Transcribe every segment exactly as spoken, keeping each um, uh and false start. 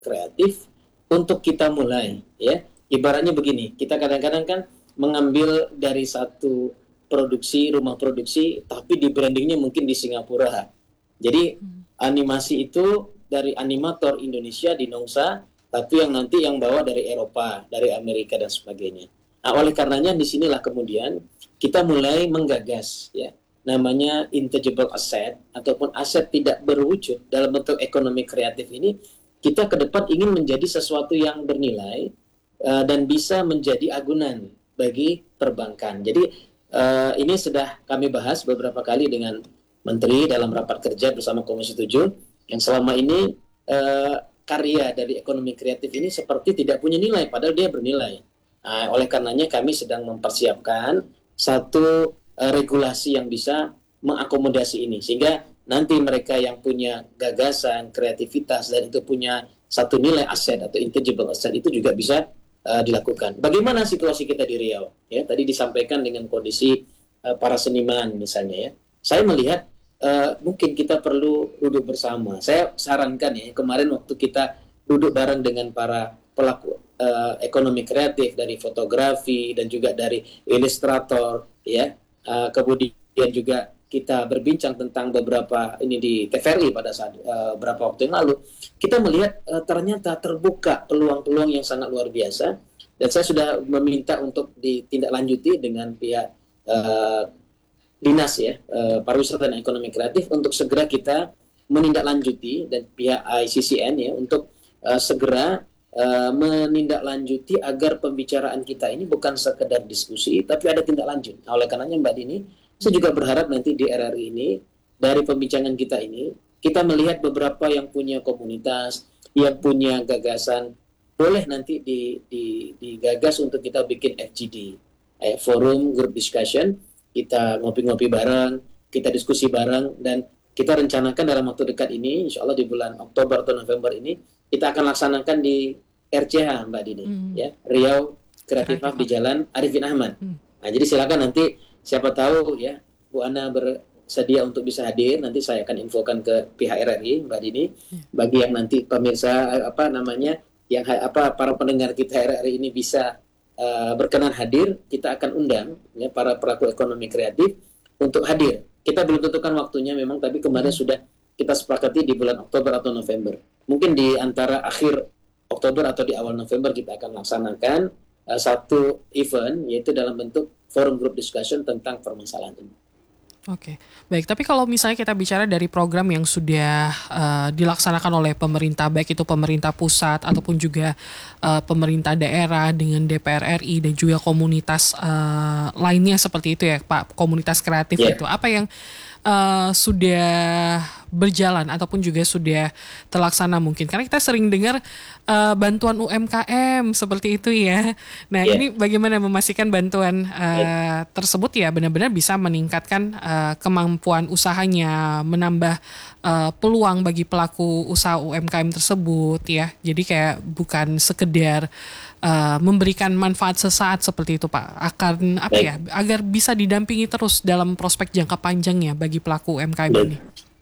kreatif untuk kita mulai, ya. Ibaratnya begini, kita kadang-kadang kan mengambil dari satu produksi, rumah produksi, tapi di brandingnya mungkin di Singapura. Jadi Hmm. animasi itu dari animator Indonesia di Nongsa, tapi yang nanti yang bawa dari Eropa, dari Amerika dan sebagainya. Nah, oleh karenanya disinilah kemudian kita mulai menggagas, ya, namanya intangible asset ataupun aset tidak berwujud dalam bentuk ekonomi kreatif ini. Kita ke depan ingin menjadi sesuatu yang bernilai uh, dan bisa menjadi agunan bagi perbankan. Jadi uh, ini sudah kami bahas beberapa kali dengan Menteri dalam rapat kerja bersama Komisi tujuh, yang selama ini uh, karya dari ekonomi kreatif ini seperti tidak punya nilai, padahal dia bernilai. Nah, oleh karenanya kami sedang mempersiapkan satu uh, regulasi yang bisa mengakomodasi ini, sehingga nanti mereka yang punya gagasan, kreativitas, dan itu punya satu nilai aset atau intangible asset itu juga bisa uh, dilakukan. Bagaimana situasi kita di Riau? Ya, tadi disampaikan dengan kondisi uh, para seniman misalnya, ya. Saya melihat uh, mungkin kita perlu duduk bersama. Saya sarankan, ya, kemarin waktu kita duduk bareng dengan para pelaku uh, ekonomi kreatif dari fotografi dan juga dari ilustrator, ya, uh, kemudian juga kita berbincang tentang beberapa ini di T V R I pada saat uh, beberapa waktu yang lalu, kita melihat uh, ternyata terbuka peluang-peluang yang sangat luar biasa, dan saya sudah meminta untuk ditindaklanjuti dengan pihak uh, dinas, ya, uh, pariwisata dan ekonomi kreatif untuk segera kita menindaklanjuti, dan pihak I C C N, ya, untuk uh, segera uh, menindaklanjuti agar pembicaraan kita ini bukan sekedar diskusi tapi ada tindak lanjut. Nah, oleh karenanya Mbak Dini, saya juga berharap nanti di R R I ini, dari pembincangan kita ini, kita melihat beberapa yang punya komunitas, yang punya gagasan, boleh nanti di, di, digagas untuk kita bikin F G D, eh, forum group discussion, kita ngopi-ngopi bareng, kita diskusi bareng, dan kita rencanakan dalam waktu dekat ini, insya Allah di bulan Oktober atau November ini, kita akan laksanakan di R C H, Mbak Dini, Hmm. ya, Riau Creative Kreatif Hub di Hub. Jalan Arifin Ahmad. Hmm. Nah, jadi silakan nanti, siapa tahu, ya, Bu Ana bersedia untuk bisa hadir, nanti saya akan infokan ke pihak R R I, Mbak Dini. Yeah. Bagi yang nanti pemirsa apa namanya, yang apa para pendengar kita R R I ini bisa uh, berkenan hadir, kita akan undang, ya, para pelaku ekonomi kreatif untuk hadir. Kita belum tentukan waktunya memang, tapi kemarin Hmm. sudah kita sepakati di bulan Oktober atau November. Mungkin di antara akhir Oktober atau di awal November kita akan laksanakan uh, satu event, yaitu dalam bentuk forum group discussion tentang permasalahan ini. Oke, baik. Tapi kalau misalnya kita bicara dari program yang sudah uh, dilaksanakan oleh pemerintah, baik itu pemerintah pusat ataupun juga uh, pemerintah daerah dengan D P R R I dan juga komunitas uh, lainnya seperti itu, ya Pak, komunitas kreatif, Yeah. itu apa yang uh, sudah berjalan ataupun juga sudah terlaksana mungkin, karena kita sering dengar uh, bantuan U M K M seperti itu, ya. Nah, Yeah. ini bagaimana memastikan bantuan uh, Yeah. tersebut ya benar-benar bisa meningkatkan uh, kemampuan usahanya, menambah uh, peluang bagi pelaku usaha U M K M tersebut, ya. Jadi kayak bukan sekedar uh, memberikan manfaat sesaat seperti itu, Pak. Akan apa ya, agar bisa didampingi terus dalam prospek jangka panjangnya bagi pelaku U M K M Baik. ini.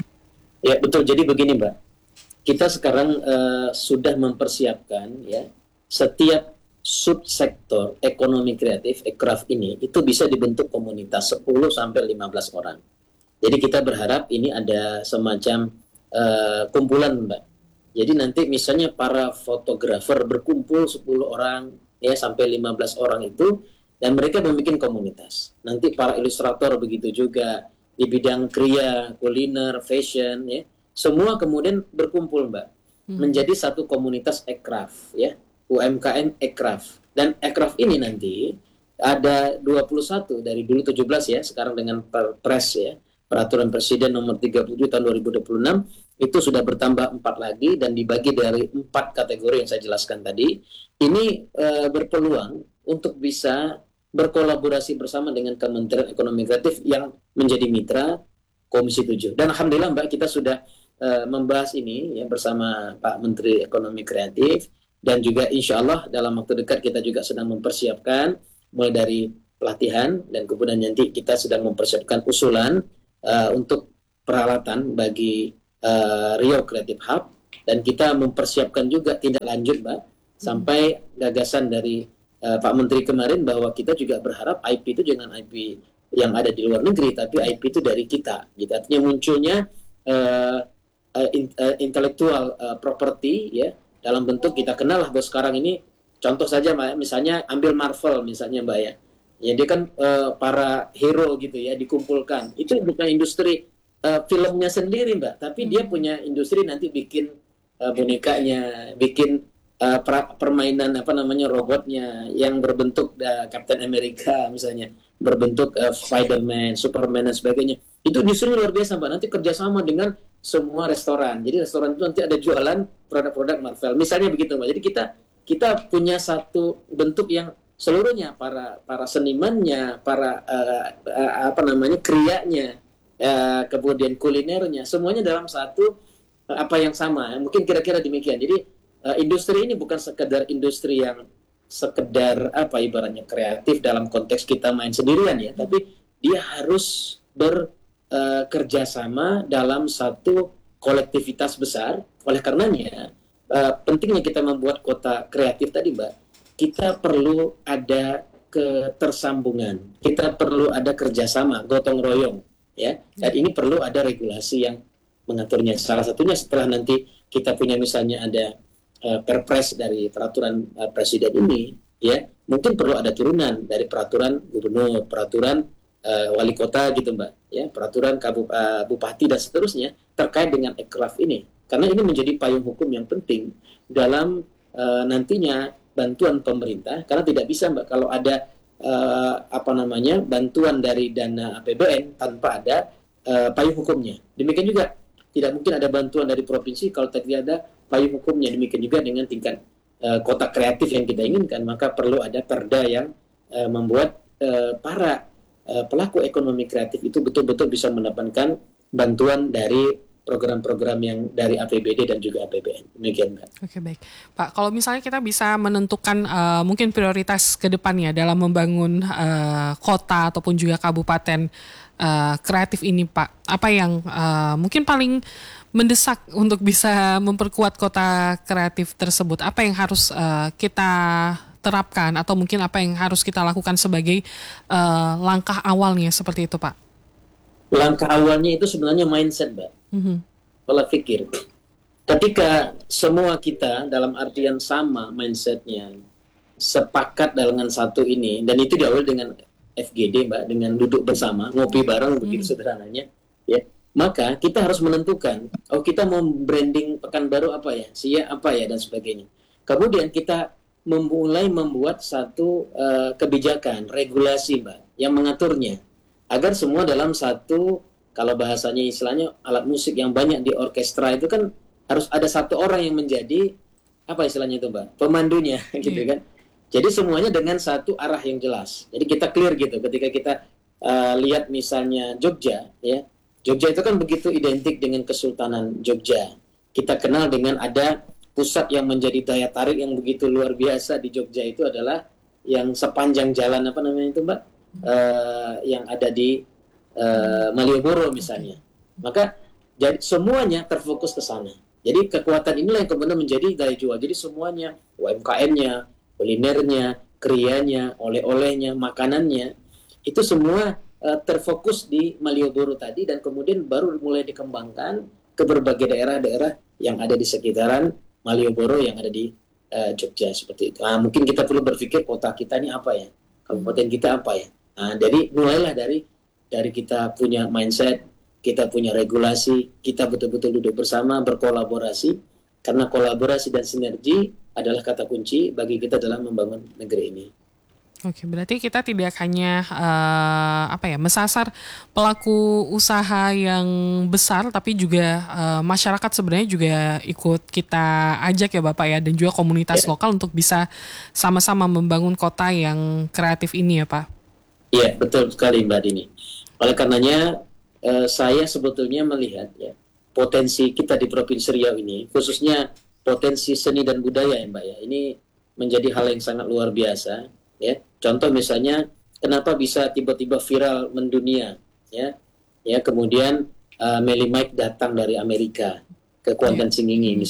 Ya, betul. Jadi begini, Mbak. Kita sekarang uh, sudah mempersiapkan, ya, setiap subsektor ekonomi kreatif, ekraf ini, itu bisa dibentuk komunitas sepuluh sampai lima belas orang. Jadi kita berharap ini ada semacam uh, kumpulan, Mbak. Jadi nanti misalnya para fotografer berkumpul sepuluh orang, ya, sampai lima belas orang itu, dan mereka membuat komunitas. Nanti para ilustrator begitu juga, di bidang kriya, kuliner, fashion, ya, semua kemudian berkumpul, Mbak, hmm. menjadi satu komunitas ekraf, ya, U M K M ekraf. Dan ekraf ini nanti ada dua puluh satu dari dulu tujuh belas, ya, sekarang dengan Perpres, ya, Peraturan Presiden nomor tiga puluh tujuh tahun dua ribu dua puluh enam, itu sudah bertambah empat lagi dan dibagi dari empat kategori yang saya jelaskan tadi. Ini e, berpeluang untuk bisa berkolaborasi bersama dengan Kementerian Ekonomi Kreatif yang menjadi mitra Komisi tujuh. Dan alhamdulillah, Mbak, kita sudah uh, membahas ini, ya, bersama Pak Menteri Ekonomi Kreatif, dan juga insya Allah dalam waktu dekat kita juga sedang mempersiapkan mulai dari pelatihan, dan kemudian nanti kita sedang mempersiapkan usulan uh, untuk peralatan bagi uh, Riau Creative Hub, dan kita mempersiapkan juga tindak lanjut, Mbak, sampai gagasan dari uh, Pak Menteri kemarin bahwa kita juga berharap I P itu jangan I P yang ada di luar negeri, tapi I P itu dari kita. Gitu. Artinya munculnya uh, uh, in, uh, intellectual uh, property ya dalam bentuk kita kenal lah bahwa sekarang ini contoh saja Mbak, misalnya ambil Marvel misalnya Mbak ya. Ya dia kan uh, para hero gitu ya dikumpulkan. Itu bukan industri uh, filmnya sendiri Mbak, tapi dia punya industri nanti bikin uh, bonekanya, bikin uh, pra, permainan apa namanya robotnya yang berbentuk uh, Captain America misalnya, berbentuk uh, Spider-Man, Superman dan sebagainya. Itu justru luar biasa Mbak. Nanti kerjasama dengan semua restoran. Jadi restoran itu nanti ada jualan produk-produk Marvel. Misalnya begitu Mbak. Jadi kita kita punya satu bentuk yang seluruhnya para para senimannya, para uh, uh, apa namanya krianya, uh, kemudian kulinernya, semuanya dalam satu uh, apa yang sama. Mungkin kira-kira demikian. Jadi uh, industri ini bukan sekedar industri yang sekedar apa ibaratnya kreatif dalam konteks kita main sendirian ya, tapi dia harus bekerja uh, sama dalam satu kolektivitas besar. Oleh karenanya uh, pentingnya kita membuat kota kreatif tadi Mbak. Kita perlu ada ketersambungan, kita perlu ada kerjasama, gotong royong, ya. Dan ini perlu ada regulasi yang mengaturnya. Salah satunya setelah nanti kita punya misalnya ada uh, perpres dari peraturan uh, presiden ini, ya, mungkin perlu ada turunan dari peraturan gubernur, peraturan uh, wali kota gitu, Mbak, ya, peraturan kabup, uh, bupati dan seterusnya terkait dengan ekraf ini, karena ini menjadi payung hukum yang penting dalam uh, nantinya bantuan pemerintah, karena tidak bisa Mbak kalau ada uh, apa namanya bantuan dari dana A P B N tanpa ada uh, payung hukumnya. Demikian juga tidak mungkin ada bantuan dari provinsi kalau tidak ada payung hukumnya. Demikian juga dengan tingkat uh, kota kreatif yang kita inginkan, maka perlu ada perda yang uh, membuat uh, para uh, pelaku ekonomi kreatif itu betul-betul bisa mendapatkan bantuan dari program-program yang dari A P B D dan juga A P B N. Demikian, Mbak. Oke, baik. Pak, kalau misalnya kita bisa menentukan uh, mungkin prioritas ke depannya dalam membangun uh, kota ataupun juga kabupaten uh, kreatif ini, Pak, apa yang uh, mungkin paling mendesak untuk bisa memperkuat kota kreatif tersebut? Apa yang harus uh, kita terapkan atau mungkin apa yang harus kita lakukan sebagai uh, langkah awalnya seperti itu, Pak? Langkah awalnya itu sebenarnya mindset, Mbak. Mm-hmm. Pola pikir. Ketika semua kita dalam artian sama mindsetnya, sepakat dengan satu ini, dan itu diawali dengan F G D, Mbak, dengan duduk bersama, ngopi bareng, mm-hmm. begitu sederhananya, ya. Maka kita harus menentukan, oh kita mau branding Pekanbaru apa ya, Siak apa ya, dan sebagainya. Kemudian kita memulai membuat satu uh, kebijakan, regulasi, Mbak, yang mengaturnya, agar semua dalam satu, kalau bahasanya istilahnya alat musik yang banyak di orkestra itu kan harus ada satu orang yang menjadi apa istilahnya itu Mbak, pemandunya gitu kan. Jadi semuanya dengan satu arah yang jelas. Jadi kita clear gitu ketika kita uh, lihat misalnya Jogja ya. Jogja itu kan begitu identik dengan Kesultanan Jogja. Kita kenal dengan ada pusat yang menjadi daya tarik yang begitu luar biasa di Jogja itu adalah yang sepanjang jalan apa namanya itu Mbak? Uh, yang ada di uh, Malioboro misalnya, maka jadi semuanya terfokus ke sana. Jadi kekuatan inilah yang kemudian menjadi daya jual. Jadi semuanya U M K M-nya, kulinernya, krianya, oleh-olehnya, makanannya itu semua uh, terfokus di Malioboro tadi dan kemudian baru mulai dikembangkan ke berbagai daerah-daerah yang ada di sekitaran Malioboro yang ada di uh, Jogja seperti itu. Nah, mungkin kita perlu berpikir kota kita ini apa ya, kabupaten kita apa ya. Nah, jadi mulailah dari dari kita punya mindset, kita punya regulasi, kita betul-betul duduk bersama, berkolaborasi, karena kolaborasi dan sinergi adalah kata kunci bagi kita dalam membangun negeri ini. Oke, berarti kita tidak hanya uh, apa ya mesasar pelaku usaha yang besar, tapi juga uh, masyarakat sebenarnya juga ikut kita ajak ya Bapak ya, dan juga komunitas ya. Lokal untuk bisa sama-sama membangun kota yang kreatif ini ya Pak. Iya, betul sekali Mbak Dini. Oleh karenanya uh, saya sebetulnya melihat ya potensi kita di Provinsi Riau ini, khususnya potensi seni dan budaya ya Mbak ya, ini menjadi hal yang sangat luar biasa. Ya, contoh misalnya kenapa bisa tiba-tiba viral mendunia, ya, ya kemudian uh, Meli Mike datang dari Amerika ke Kuantan Singingi misalnya,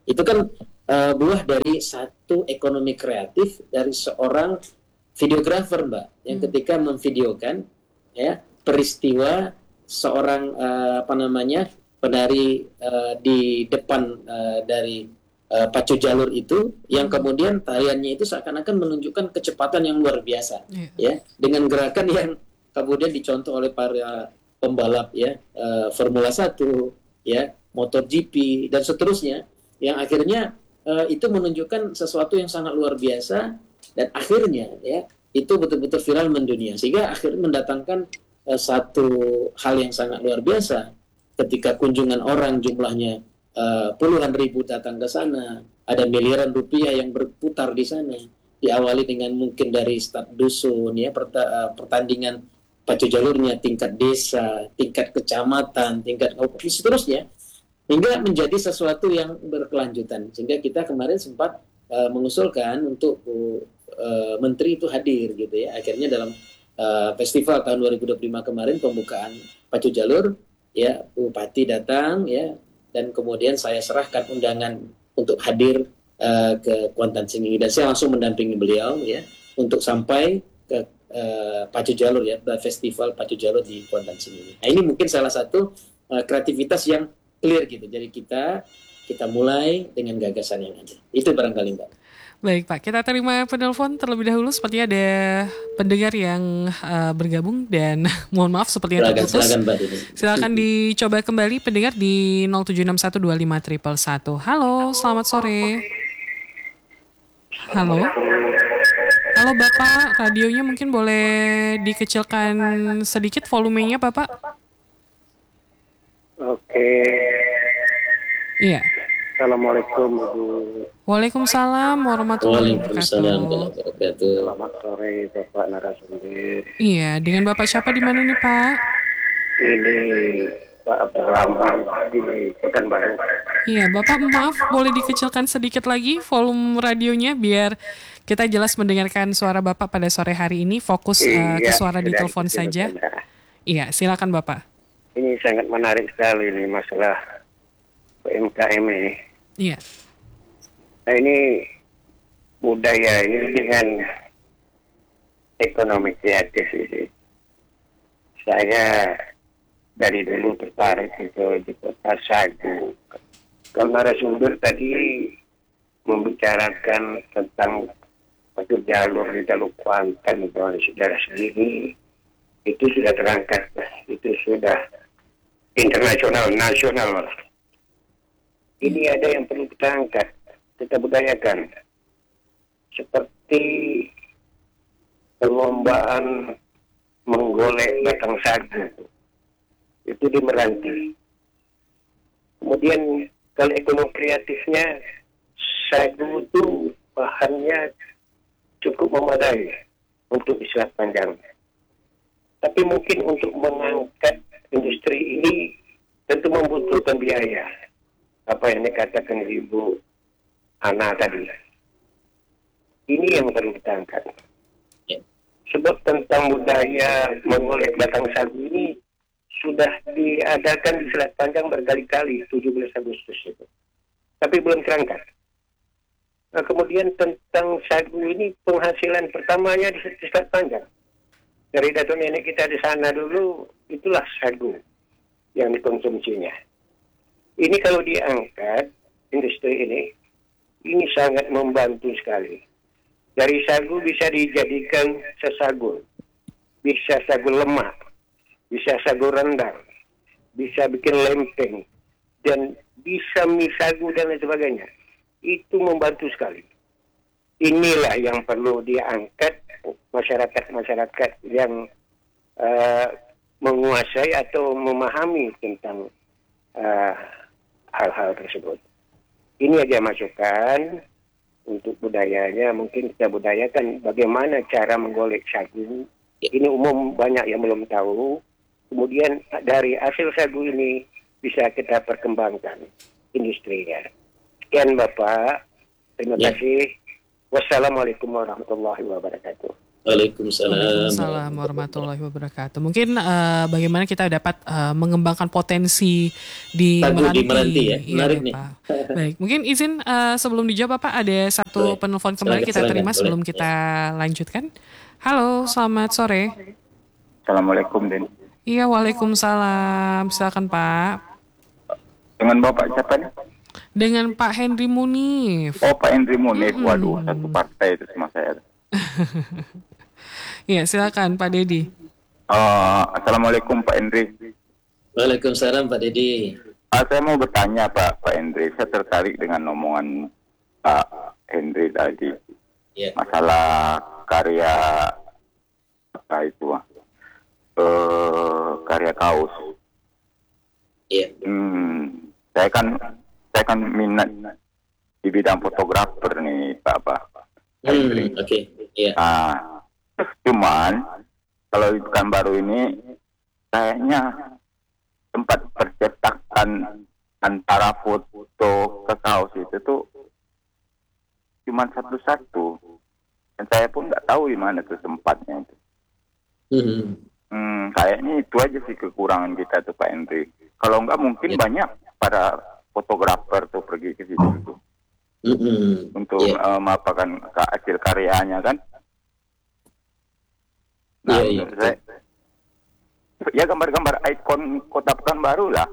Itu kan uh, buah dari satu ekonomi kreatif dari seorang videografer, Mbak, yang Hmm. ketika memvideokan ya peristiwa seorang uh, apa namanya penari uh, di depan uh, dari uh, pacu jalur itu, yang Hmm. kemudian tariannya itu seakan-akan menunjukkan kecepatan yang luar biasa, Iya. ya, dengan gerakan yang kemudian dicontoh oleh para pembalap ya uh, Formula satu, ya, MotoGP dan seterusnya, yang akhirnya uh, itu menunjukkan sesuatu yang sangat luar biasa, dan akhirnya ya itu betul-betul viral mendunia, sehingga akhirnya mendatangkan uh, satu hal yang sangat luar biasa ketika kunjungan orang jumlahnya uh, puluhan ribu datang ke sana, ada miliaran rupiah yang berputar di sana, diawali dengan mungkin dari start dusun ya, perta- pertandingan pacu jalurnya tingkat desa, tingkat kecamatan, tingkat kabupaten seterusnya, hingga menjadi sesuatu yang berkelanjutan, sehingga kita kemarin sempat uh, mengusulkan untuk uh, menteri itu hadir gitu ya. Akhirnya dalam uh, festival tahun dua ribu dua puluh lima kemarin, pembukaan pacu jalur ya, bupati datang ya, dan kemudian saya serahkan undangan untuk hadir uh, ke Kuantan Sengingi, dan saya langsung mendampingi beliau ya untuk sampai ke uh, pacu jalur ya, festival pacu jalur di Kuantan Sengingi. Nah, ini mungkin salah satu uh, kreativitas yang clear gitu. Jadi kita kita mulai dengan gagasan yang ada. Itu barangkali, Mbak. Baik Pak, kita terima penelpon terlebih dahulu. Sepertinya ada pendengar yang uh, bergabung dan mohon maaf sepertinya Silakan, terputus. silakan Mbak Dini. Silakan dicoba kembali pendengar di nol tujuh enam satu dua lima satu satu. Halo, selamat sore. Halo. Halo Bapak, radionya mungkin boleh dikecilkan sedikit volumenya Bapak. Oke. Iya. Assalamualaikum Bu. Waalaikumsalam warahmatullahi Waalaikumsalam wabarakatuh. warahmatullahi wabarakatuh. Selamat sore Bapak narasumber. Iya, dengan Bapak siapa di mana nih Pak? Ini Pak Abdul Rahman di Pekanbaru. Iya, Bapak maaf boleh dikecilkan sedikit lagi volume radionya biar kita jelas mendengarkan suara Bapak pada sore hari ini. Fokus uh, ke suara di telepon saja. Iya, silakan Bapak. Ini sangat menarik sekali nih masalah U M K M ini. Iya. Nah ini budaya ini dengan ekonomi kreatif ini. Saya dari dulu tertarik itu di kota Sagu. Kalau narasumber tadi membicarakan tentang pacu jalur di jalur Kuantan oleh saudara sendiri, itu sudah terangkat, itu sudah internasional, nasional. Ini ada yang perlu kita angkat, kita budayakan. Seperti perlombaan menggolek batang sagu. Itu di Meranti. Kemudian kalau ekonomi kreatifnya, sagu itu bahannya cukup memadai untuk di Selat Panjang. Tapi mungkin untuk mengangkat industri ini tentu membutuhkan biaya. Apa yang dikatakan Ibu Ana tadi. Ini yang perlu kita angkat. Sebab tentang budaya menggolek batang sagu ini sudah diadakan di Selat Panjang berkali-kali, tujuh belas Agustus itu. Tapi belum terangkat. Nah, kemudian tentang sagu ini penghasilan pertamanya di Selat Panjang. Dari datuk nenek kita di sana dulu, itulah sagu yang dikonsumsinya. Ini kalau diangkat, industri ini, ini sangat membantu sekali. Dari sagu bisa dijadikan sesagun, bisa sagu lemak, bisa sagu rendang, bisa bikin lempeng, dan bisa mie sagu dan lain sebagainya. Itu membantu sekali. Inilah yang perlu diangkat masyarakat-masyarakat yang uh, menguasai atau memahami tentang uh, hal-hal tersebut. Ini aja masukan untuk budayanya, mungkin kita budayakan bagaimana cara menggolek sagu. Ini umum banyak yang belum tahu. Kemudian dari hasil sagu ini bisa kita perkembangkan industrinya. Sekian Bapak, terima Ya. kasih. Wassalamualaikum warahmatullahi wabarakatuh. Waalaikumsalam. Waalaikumsalam warahmatullahi wabarakatuh. Mungkin uh, bagaimana kita dapat uh, mengembangkan potensi di Sagu Meranti. di Meranti ya, Iya, menarik nih. Bapak. Baik, mungkin izin uh, sebelum dijawab Bapak ada satu Boleh. penelpon kembali Silakan, kita silakan. terima Boleh. sebelum kita lanjutkan. Halo, selamat sore. Assalamualaikum, Den. Iya, waalaikumsalam. Silakan Pak. Dengan Bapak siapa nih? Dengan Pak Henry Munif. Oh, Pak Henry Munif. Mm-mm. Waduh, satu partai itu sama saya. Iya, silakan Pak Dedi. Uh, Assalamualaikum, Pak Henry. Waalaikumsalam Pak Dedi. Uh, saya mau bertanya, Pak Pak Henry. Saya tertarik dengan omongan Pak Henry tadi. Ya. Masalah karya apa itu? Uh, karya kaos. Iya. Hmm, saya kan saya kan minat di bidang fotografer nih, Pak Pak. Hmm, oke. Okay. Iya. Ah, cuman kalau di Pekanbaru ini kayaknya tempat percetakan antara foto ke kaos itu tuh cuman satu-satu, dan saya pun nggak tahu di mana tuh tempatnya itu. Hmm. Hmm, kayaknya itu aja sih kekurangan kita tuh, Pak Henry. Kalau nggak mungkin Ya. banyak para fotografer tuh pergi ke situ tuh Hmm. untuk Iya. uh, memaparkan ka- hasil karyanya kan. Nah, Iya, iya. menurut saya, ya gambar-gambar ikon kota Pekanbaru lah.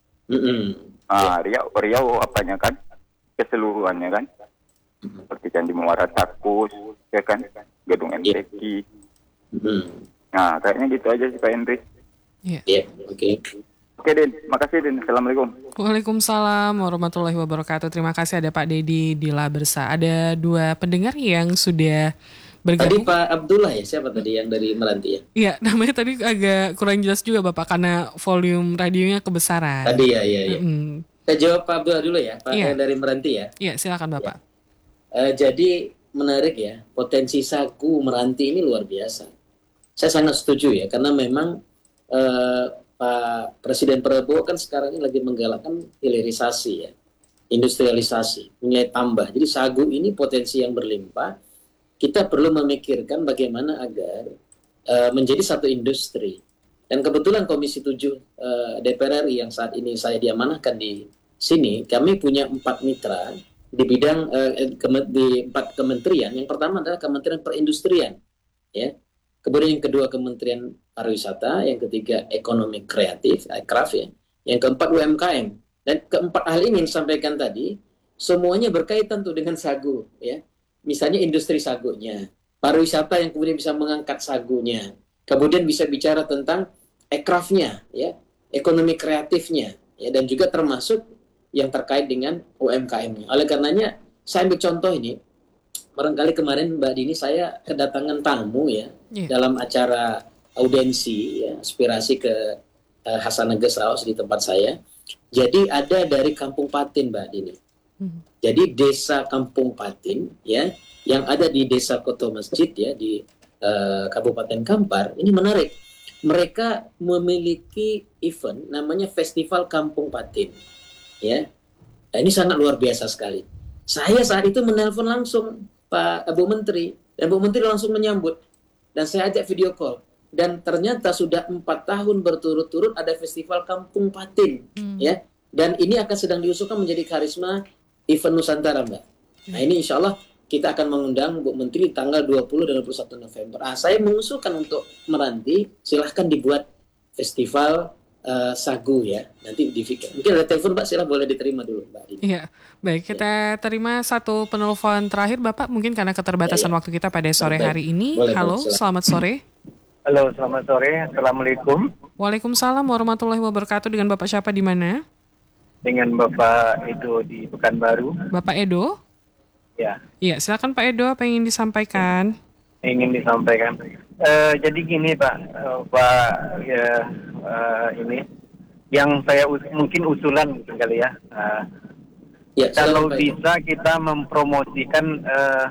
Hmm. Ah, Riau, Riau apanya kan, keseluruhannya kan, seperti Candi Muara Takus, ya kan, Gedung M T Q. Hmm. Nah, kayaknya gitu aja sih Pak Henry. Iya. Iya. Oke. Oke, Din, makasih Din. Assalamualaikum. Waalaikumsalam warahmatullahi wabarakatuh. Terima kasih ada Pak Dedi di Labersa. Ada dua pendengar yang sudah Tadi bergabung. Pak Abdullah ya, siapa tadi yang dari Meranti ya? Iya, namanya tadi agak kurang jelas juga Bapak karena volume radionya kebesaran. Tadi ya, ya, ya. Mm. Saya jawab Pak Abdullah dulu ya, Pak Iya. yang dari Meranti ya. Iya, silakan Bapak. Eh, jadi menarik ya, potensi sagu Meranti ini luar biasa. Saya sangat setuju ya, karena memang eh, Pak Presiden Prabowo kan sekarang ini lagi menggalakkan hilirisasi ya, industrialisasi, nilai tambah. Jadi sagu ini potensi yang berlimpah. Kita perlu memikirkan bagaimana agar uh, menjadi satu industri. Dan kebetulan Komisi tujuh uh, D P R R I yang saat ini saya diamanahkan di sini, kami punya empat mitra di bidang uh, keme- di empat kementerian. Yang pertama adalah Kementerian Perindustrian, ya. Kemudian yang kedua Kementerian Pariwisata, yang ketiga Ekonomi Kreatif, Akraf ya. Yang keempat U M K M. Dan keempat hal ini yang disampaikan tadi, semuanya berkaitan tuh dengan sagu, ya. Misalnya industri sagunya, pariwisata yang kemudian bisa mengangkat sagunya, kemudian bisa bicara tentang ekrafnya, ya, ekonomi kreatifnya, ya, dan juga termasuk yang terkait dengan U M K M-nya. Oleh karenanya, saya ambil contoh ini, barangkali kemarin Mbak Dini saya kedatangan tamu ya, Iya. dalam acara audensi, ya, aspirasi ke uh, Hasaneges Raos di tempat saya. Jadi ada dari Kampung Patin Mbak Dini. Hmm. Jadi desa Kampung Patin ya yang ada di desa Koto Masjid ya di uh, Kabupaten Kampar ini menarik. Mereka memiliki event namanya Festival Kampung Patin ya. Nah, ini sangat luar biasa sekali. Saya saat itu menelpon langsung Pak Bu Menteri dan Bu Menteri langsung menyambut dan saya ajak video call dan ternyata sudah empat tahun berturut-turut ada Festival Kampung Patin Hmm. ya dan ini akan sedang diusulkan menjadi karisma event Nusantara, Mbak. Nah ini insya Allah kita akan mengundang Bu Menteri tanggal dua puluh dan dua puluh satu November. Ah, saya mengusulkan untuk Meranti, silahkan dibuat festival uh, sagu ya. Nanti di mungkin ada telepon Mbak, silahkan boleh diterima dulu Mbak Dini. Iya, baik kita terima satu penelpon terakhir Bapak mungkin karena keterbatasan Ya, ya. waktu kita pada sore Baik. hari ini. Boleh, Halo, boleh, silakan. selamat sore. Halo, selamat sore. Assalamualaikum. Waalaikumsalam warahmatullahi wabarakatuh. Dengan Bapak siapa di mana? Dengan Bapak Edo di Pekanbaru. Bapak Edo? Ya, Iya, silakan Pak Edo apa yang ingin disampaikan? ingin disampaikan. Eh, jadi gini Pak, Eh, Pak ya eh, ini yang saya us- mungkin usulan mungkin kali ya. Eh, Ya, kalau silakan, Pak. bisa kita mempromosikan eh,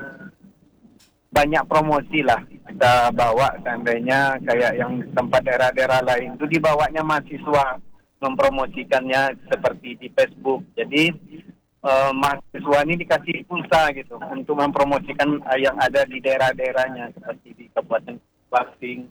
banyak promosi lah kita bawa seandainya kayak yang tempat daerah-daerah lain itu dibawanya mahasiswa mempromosikannya seperti di Facebook. Jadi eh, mahasiswa ini dikasih pulsa gitu untuk mempromosikan eh, yang ada di daerah-daerahnya seperti di Kabupaten Basing,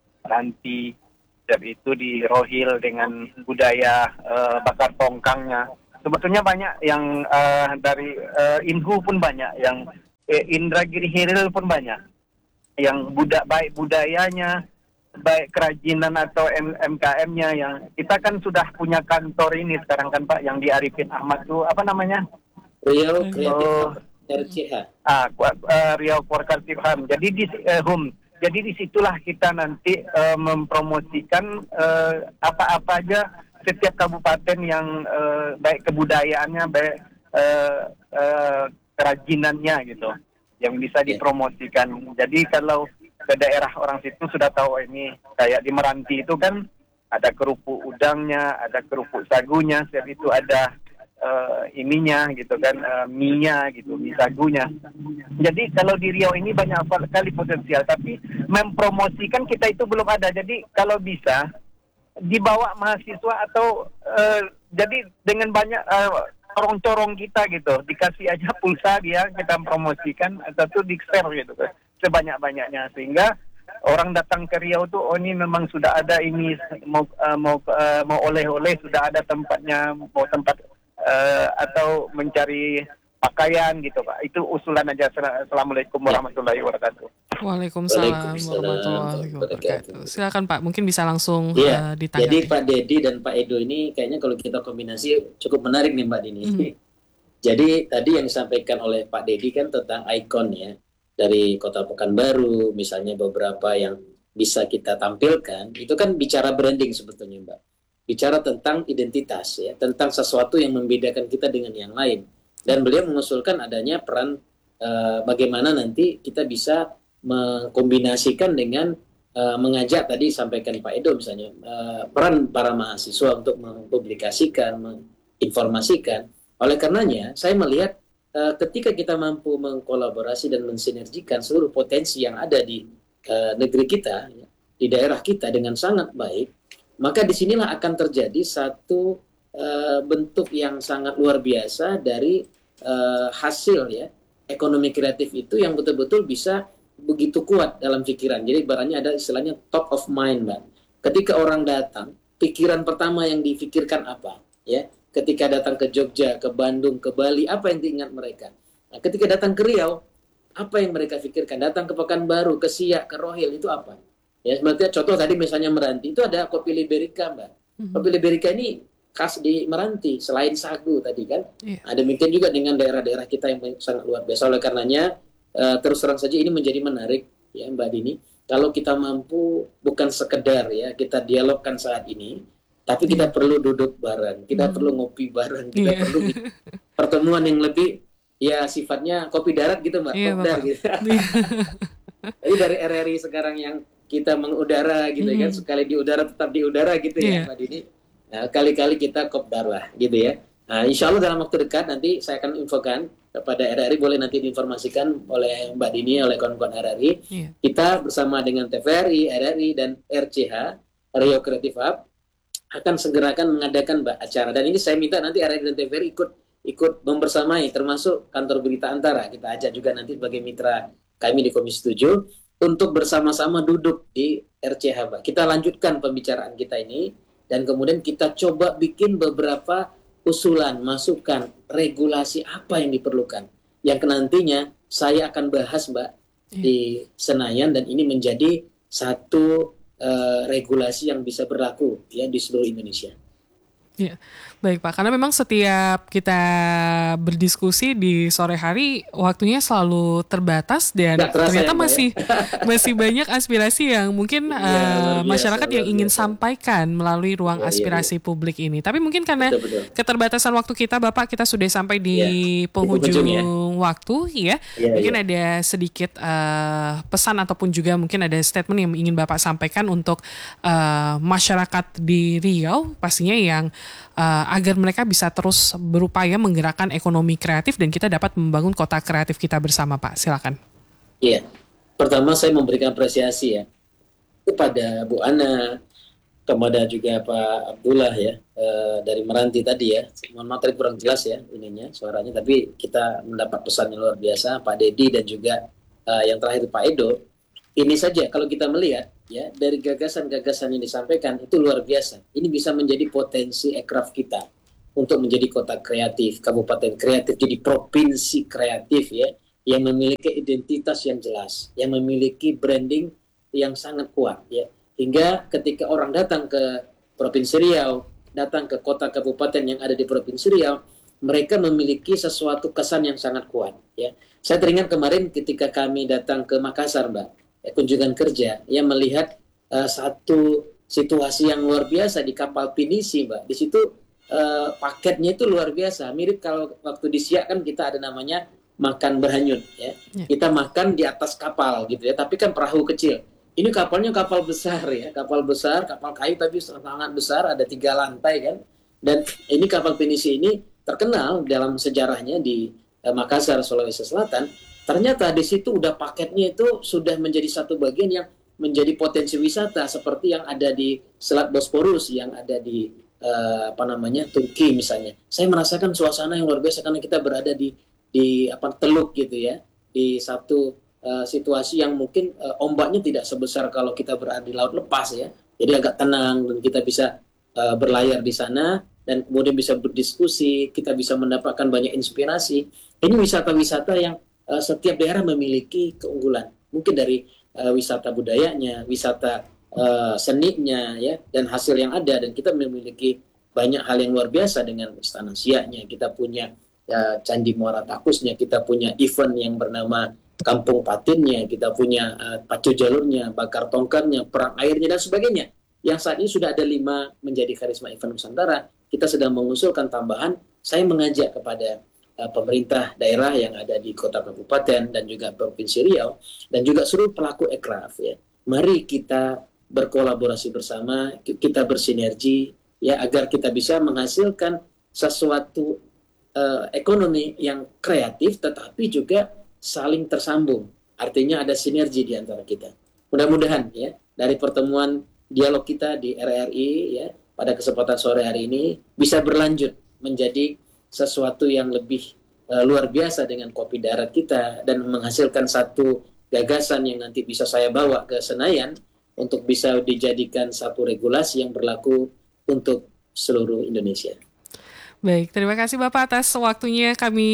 Ranti, dan itu di Rohil dengan budaya uh, bakar tongkangnya. Sebetulnya banyak yang uh, dari uh, Inhu pun banyak, yang eh, Indragiri Hilir pun banyak, yang budak baik budayanya, baik kerajinan atau M- MKM-nya. Yang kita kan sudah punya kantor ini sekarang kan Pak, yang di Arifin Ahmad tuh apa namanya? Riau Creative Oh, Hub, R C H. ah, Kwa- uh, Riau Creative Hub. Jadi di uh, home. Jadi disitulah kita nanti uh, mempromosikan uh, apa-apa aja setiap kabupaten yang uh, baik kebudayaannya, baik uh, uh, kerajinannya gitu, yang bisa Ya. dipromosikan. Jadi kalau ke daerah orang situ sudah tahu, ini kayak di Meranti itu kan ada kerupuk udangnya, ada kerupuk sagunya, setiap itu ada uh, ininya gitu kan, uh, mie-nya gitu, mie sagunya. Jadi kalau di Riau ini banyak sekali potensial, tapi mempromosikan kita itu belum ada. Jadi kalau bisa dibawa mahasiswa atau uh, jadi dengan banyak uh, corong-corong kita gitu, dikasih aja pulsa dia, kita promosikan atau tuh di-share gitu kan, sebanyak-banyaknya, sehingga orang datang ke Riau tuh, oh ini memang sudah ada ini, mau uh, mau uh, mau oleh-oleh sudah ada tempatnya, mau tempat uh, atau mencari pakaian gitu Pak. Itu usulan aja. Assalamualaikum warahmatullahi wabarakatuh. Waalaikumsalam Waalaikumsalam warahmatullahi wabarakatuh. wabarakatuh. Silakan Pak, mungkin bisa langsung Iya, uh, ditanggapi. jadi Pak Dedi dan Pak Edo ini kayaknya kalau kita kombinasi cukup menarik nih Mbak Dini. Hmm. Jadi tadi yang disampaikan oleh Pak Dedi kan tentang ikon ya, dari Kota Pekanbaru, misalnya beberapa yang bisa kita tampilkan, itu kan bicara branding sebetulnya Mbak. Bicara tentang identitas ya, tentang sesuatu yang membedakan kita dengan yang lain. Dan beliau mengusulkan adanya peran eh, bagaimana nanti kita bisa mengkombinasikan dengan uh, mengajak, tadi sampaikan Pak Edo misalnya, uh, peran para mahasiswa untuk mempublikasikan, menginformasikan. Oleh karenanya, saya melihat uh, ketika kita mampu mengkolaborasi dan mensinergikan seluruh potensi yang ada di uh, negeri kita, ya, di daerah kita dengan sangat baik, maka disinilah akan terjadi satu uh, bentuk yang sangat luar biasa dari uh, hasil ya ekonomi kreatif itu yang betul-betul bisa begitu kuat dalam pikiran. Jadi ibaratnya ada istilahnya top of mind, Mbak. Ketika orang datang, pikiran pertama yang difikirkan apa? Ya, ketika datang ke Jogja, ke Bandung, ke Bali, apa yang diingat mereka? Nah, ketika datang ke Riau, apa yang mereka pikirkan? Datang ke Pekanbaru, ke Siak, ke Rohil, itu apa? Ya, sebenarnya contoh tadi misalnya Meranti, itu ada kopi Liberica, Mbak. Mm-hmm. Kopi Liberica ini khas di Meranti, selain sagu tadi kan. Yeah. Ada demikian juga dengan daerah-daerah kita yang sangat luar biasa. Oleh karenanya, Uh, terus terang saja ini menjadi menarik ya Mbak Dini, kalau kita mampu bukan sekedar ya kita dialogkan saat ini, tapi kita perlu duduk bareng, kita hmm. perlu ngopi bareng, kita yeah. perlu pertemuan yang lebih ya sifatnya kopi darat gitu Mbak, yeah, kopdar gitu. Jadi dari R R I sekarang yang kita mengudara gitu hmm. kan, sekali di udara tetap di udara gitu yeah. ya Mbak Dini. Nah, kali-kali kita kopdar lah gitu ya. Nah, insya Allah dalam waktu dekat nanti saya akan infokan kepada R R I, boleh nanti diinformasikan oleh Mbak Dini, oleh kawan-kawan R R I. Yeah. Kita bersama dengan T V R I, R R I, dan R C H, Riau Creative Hub, akan segerakan mengadakan Mbak acara. Dan ini saya minta nanti R R I dan T V R I ikut ikut membersamai, termasuk kantor berita Antara. Kita ajak juga nanti sebagai mitra kami di Komisi tujuh untuk bersama-sama duduk di R C H, Mbak. Kita lanjutkan pembicaraan kita ini, dan kemudian kita coba bikin beberapa usulan, masukan, regulasi apa yang diperlukan, yang nantinya saya akan bahas Mbak yeah. di Senayan, dan ini menjadi satu uh, regulasi yang bisa berlaku ya di seluruh Indonesia. Ya, baik Pak. Karena memang setiap kita berdiskusi di sore hari waktunya selalu terbatas dan Nggak ternyata ya, masih ya? masih banyak aspirasi yang mungkin ya, uh, biasa, masyarakat yang ingin biasa. sampaikan melalui ruang ya, aspirasi ya, ya. publik ini. Tapi mungkin karena betul, betul. keterbatasan waktu kita, Bapak, kita sudah sampai di ya, penghujung di ya. waktu, ya. ya mungkin ya. ada sedikit uh, pesan ataupun juga mungkin ada statement yang ingin Bapak sampaikan untuk uh, masyarakat di Riau, pastinya yang Uh, agar mereka bisa terus berupaya menggerakkan ekonomi kreatif dan kita dapat membangun kota kreatif kita bersama, Pak. Silakan. Iya, pertama saya memberikan apresiasi ya kepada Bu Ana, kepada juga Pak Abdullah ya uh, dari Meranti tadi ya. Mohon maaf tadi kurang jelas ya ininya suaranya, tapi kita mendapat pesan yang luar biasa, Pak Dedi dan juga uh, yang terakhir Pak Edo. ini saja kalau kita melihat ya dari gagasan-gagasan yang disampaikan itu luar biasa. Ini bisa menjadi potensi ekraf kita untuk menjadi kota kreatif, kabupaten kreatif, jadi provinsi kreatif ya, yang memiliki identitas yang jelas, yang memiliki branding yang sangat kuat ya. Hingga ketika orang datang ke Provinsi Riau, datang ke kota kabupaten yang ada di Provinsi Riau, mereka memiliki sesuatu kesan yang sangat kuat ya. Saya teringat kemarin ketika kami datang ke Makassar, Mbak, ya, kunjungan kerja, yang melihat uh, satu situasi yang luar biasa di kapal pinisi, Mbak. Di situ uh, paketnya itu luar biasa. Mirip kalau waktu di Siak kan kita ada namanya makan berhanyut ya. ya. Kita makan di atas kapal gitu ya, tapi kan perahu kecil. Ini kapalnya kapal besar ya, kapal besar, kapal kayu tapi sangat besar, ada tiga lantai kan. Dan ini kapal pinisi ini terkenal dalam sejarahnya di eh, Makassar, Sulawesi Selatan. Ternyata di situ udah paketnya itu sudah menjadi satu bagian yang menjadi potensi wisata seperti yang ada di Selat Bosporus, yang ada di eh, apa namanya Turki misalnya. Saya merasakan suasana yang luar biasa karena kita berada di di apa teluk gitu ya, di satu Uh, situasi yang mungkin uh, ombaknya tidak sebesar kalau kita berada di laut lepas ya, jadi agak tenang dan kita bisa uh, berlayar di sana dan kemudian bisa berdiskusi, kita bisa mendapatkan banyak inspirasi. Ini wisata-wisata yang uh, setiap daerah memiliki keunggulan, mungkin dari uh, wisata budayanya, wisata uh, seninya ya, dan hasil yang ada. Dan kita memiliki banyak hal yang luar biasa dengan Istana Siaknya, kita punya uh, Candi Muara Takusnya, kita punya event yang bernama Kampung Patinnya, kita punya uh, pacu jalurnya, bakar tongkatnya, perang airnya dan sebagainya. Yang saat ini sudah ada lima menjadi karisma event Nusantara. Kita sedang mengusulkan tambahan. Saya mengajak kepada uh, pemerintah daerah yang ada di kota kabupaten dan juga Provinsi Riau dan juga seluruh pelaku ekraf ya. Mari kita berkolaborasi bersama, kita bersinergi ya agar kita bisa menghasilkan sesuatu uh, ekonomi yang kreatif tetapi juga saling tersambung, artinya ada sinergi di antara kita. Mudah-mudahan ya dari pertemuan dialog kita di R R I ya pada kesempatan sore hari ini bisa berlanjut menjadi sesuatu yang lebih uh, luar biasa dengan kopi darat kita dan menghasilkan satu gagasan yang nanti bisa saya bawa ke Senayan untuk bisa dijadikan satu regulasi yang berlaku untuk seluruh Indonesia. Baik, terima kasih Bapak atas waktunya kami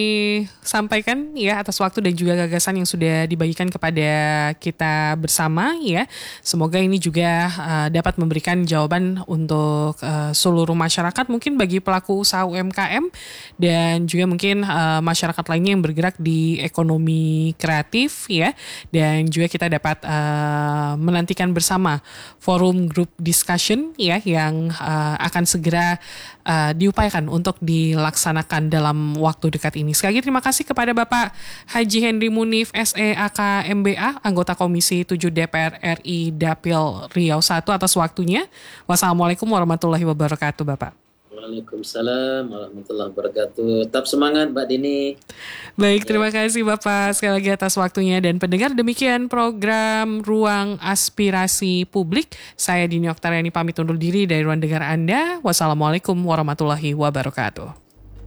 sampaikan ya, atas waktu dan juga gagasan yang sudah dibagikan kepada kita bersama ya. Semoga ini juga uh, dapat memberikan jawaban untuk uh, seluruh masyarakat, mungkin bagi pelaku usaha U M K M dan juga mungkin uh, masyarakat lainnya yang bergerak di ekonomi kreatif ya. Dan juga kita dapat uh, menantikan bersama forum group discussion ya yang uh, akan segera uh, diupayakan untuk dilaksanakan dalam waktu dekat ini. Sekali lagi terima kasih kepada Bapak Haji Henry Munif S E A K M B A, anggota Komisi tujuh D P R R I Dapil Riau satu atas waktunya. Wassalamualaikum warahmatullahi wabarakatuh, Bapak. Waalaikumsalam warahmatullahi wabarakatuh. Tetap semangat Mbak Dini. Baik, terima kasih Bapak sekali lagi atas waktunya. Dan pendengar, demikian program Ruang Aspirasi Publik. Saya Dini Oktariani pamit undur diri dari ruang dengar Anda. Wassalamualaikum warahmatullahi wabarakatuh.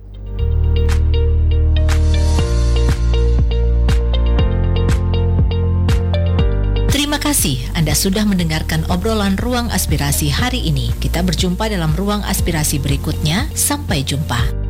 Terima kasih Anda sudah mendengarkan obrolan Ruang Aspirasi hari ini. Kita berjumpa dalam Ruang Aspirasi berikutnya. Sampai jumpa.